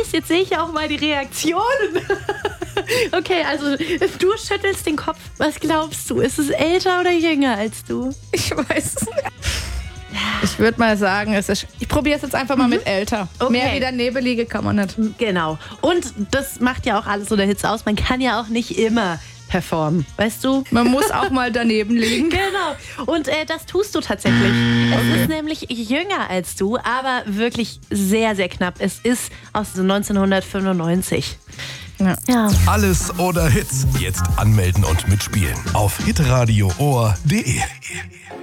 weiß, jetzt sehe ich ja auch mal die Reaktionen. Okay, also du schüttelst den Kopf. Was glaubst du? Ist es älter oder jünger als du? Ich weiß es nicht. Ich würde mal sagen, ich probiere es jetzt einfach mal mit älter. Okay. Mehr wie der Nebelige kann man nicht. Genau. Und das macht ja auch alles so der Hits aus. Man kann ja auch nicht immer performen, weißt du? Man muss auch mal daneben liegen. Genau. Und das tust du tatsächlich. Es ist nämlich jünger als du, aber wirklich sehr, sehr knapp. Es ist aus 1995. Ja. Alles oder Hits. Jetzt anmelden und mitspielen auf hitradio.de.